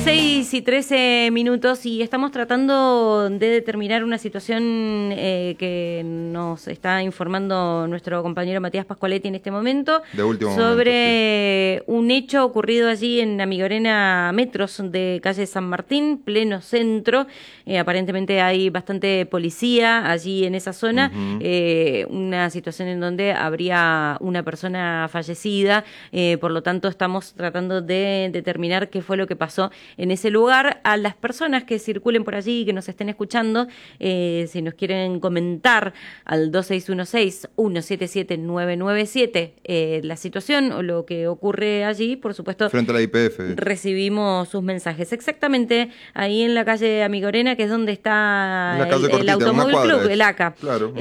6:13 y estamos tratando de determinar una situación que nos está informando nuestro compañero Matías Pascualetti en este momento sobre un hecho ocurrido allí en Amigorena, metros de calle San Martín, pleno centro. Aparentemente hay bastante policía allí en esa zona, una situación en donde habría una persona fallecida, por lo tanto estamos tratando de determinar qué fue lo que pasó en ese lugar. A las personas que circulen por allí y que nos estén escuchando, si nos quieren comentar al 2616-177-997 la situación o lo que ocurre allí, por supuesto, frente a la YPF, recibimos sus mensajes. Exactamente ahí en la calle Amigorena, que es donde está el Automóvil Club, el ACA. Claro,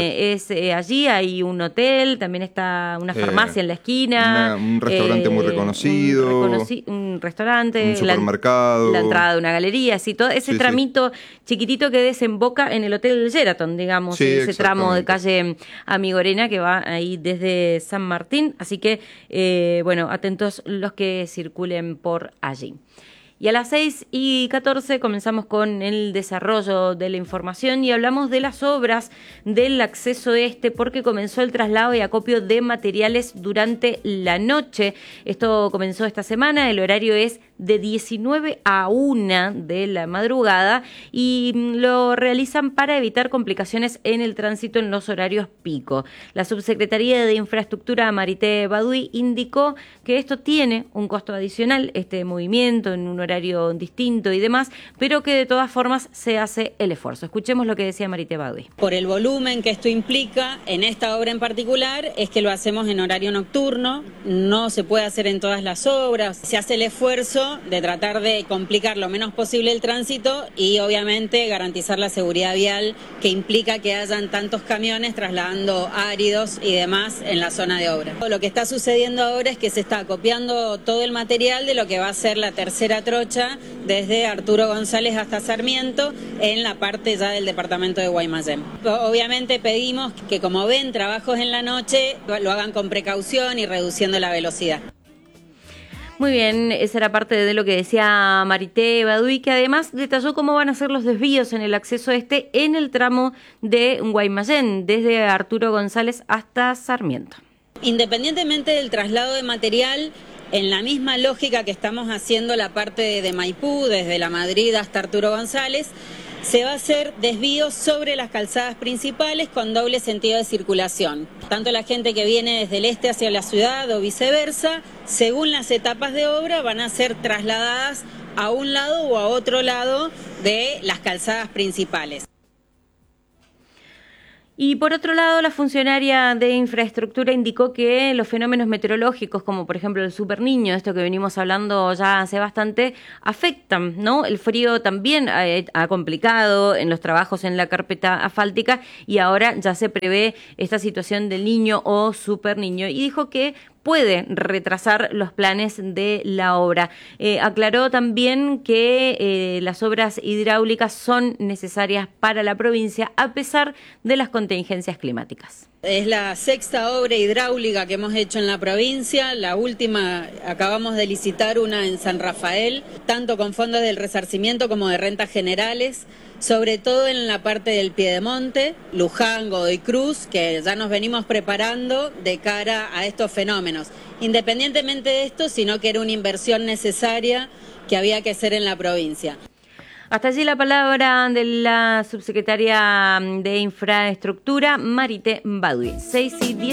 allí hay un hotel, también está una farmacia en la esquina, un restaurante muy reconocido, un restaurante, un supermercado, la entrada de una galería, así todo ese tramito chiquitito que desemboca en el Hotel Sheraton, digamos, ese tramo de calle Amigorena que va ahí desde San Martín, así que bueno, atentos los que circulen por allí. Y a las 6:14 comenzamos con el desarrollo de la información y hablamos de las obras del acceso porque comenzó el traslado y acopio de materiales durante la noche. Esto comenzó esta semana, el horario es de 19 a 1 de la madrugada y lo realizan para evitar complicaciones en el tránsito en los horarios pico. La Subsecretaría de Infraestructura, Marité Baduy, indicó que esto tiene un costo adicional, este movimiento en un horario distinto y demás, pero que de todas formas se hace el esfuerzo. Escuchemos lo que decía Marité Baduy. Por el volumen que esto implica en esta obra en particular, es que lo hacemos en horario nocturno, no se puede hacer en todas las obras, se hace el esfuerzo de tratar de complicar lo menos posible el tránsito y obviamente garantizar la seguridad vial que implica que hayan tantos camiones trasladando áridos y demás en la zona de obra. Lo que está sucediendo ahora es que se está acopiando todo el material de lo que va a ser la tercera trocha desde Arturo González hasta Sarmiento en la parte ya del departamento de Guaymallén. Obviamente pedimos que, como ven, trabajos en la noche lo hagan con precaución y reduciendo la velocidad. Muy bien, esa era parte de lo que decía Marité Baduy, que además detalló cómo van a ser los desvíos en el acceso en el tramo de Guaymallén, desde Arturo González hasta Sarmiento. Independientemente del traslado de material, en la misma lógica que estamos haciendo la parte de Maipú, desde La Madrid hasta Arturo González, se va a hacer desvíos sobre las calzadas principales con doble sentido de circulación. Tanto la gente que viene desde el este hacia la ciudad o viceversa, según las etapas de obra, van a ser trasladadas a un lado o a otro lado de las calzadas principales. Y por otro lado, la funcionaria de infraestructura indicó que los fenómenos meteorológicos, como por ejemplo el superniño, esto que venimos hablando ya hace bastante, afectan, ¿no? El frío también ha complicado en los trabajos en la carpeta asfáltica y ahora ya se prevé esta situación del niño o superniño. Y dijo que puede retrasar los planes de la obra. Aclaró también que las obras hidráulicas son necesarias para la provincia a pesar de las contingencias climáticas. Es la sexta obra hidráulica que hemos hecho en la provincia. La última, acabamos de licitar una en San Rafael, tanto con fondos del resarcimiento como de rentas generales, sobre todo en la parte del Piedemonte, Luján, Godoy Cruz, que ya nos venimos preparando de cara a estos fenómenos. Independientemente de esto, sino que era una inversión necesaria que había que hacer en la provincia. Hasta allí la palabra de la subsecretaria de Infraestructura, Marité Baduy. 6:10.